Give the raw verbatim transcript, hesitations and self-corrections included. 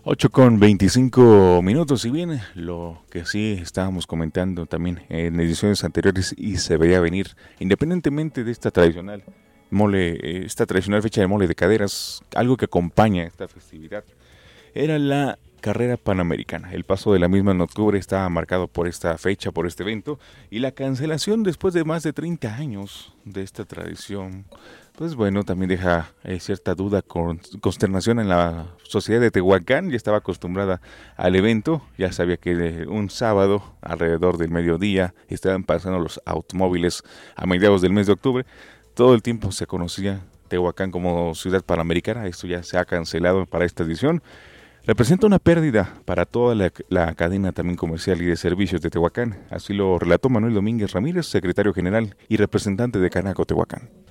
Ocho con veinticinco minutos, y bien, lo que sí estábamos comentando también en ediciones anteriores y se veía venir, independientemente de esta tradicional mole, eh, esta tradicional fecha de mole de caderas, algo que acompaña esta festividad, era la carrera panamericana. El paso de la misma en octubre estaba marcado por esta fecha, por este evento, y la cancelación después de más de treinta años de esta tradición, pues bueno, también deja eh, cierta duda, con consternación en la sociedad de Tehuacán. Ya estaba acostumbrada al evento, ya sabía que eh, un sábado alrededor del mediodía estaban pasando los automóviles a mediados del mes de octubre. Todo el tiempo se conocía Tehuacán como ciudad panamericana. Esto ya se ha cancelado para esta edición. Representa una pérdida para toda la, la cadena también comercial y de servicios de Tehuacán. Así lo relató Manuel Domínguez Ramírez, secretario general y representante de Canaco Tehuacán.